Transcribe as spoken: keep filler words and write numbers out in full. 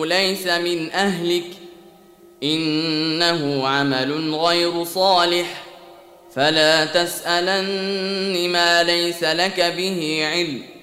ليس من أهلك إنه عمل غير صالح فلا تسألن ما ليس لك به علم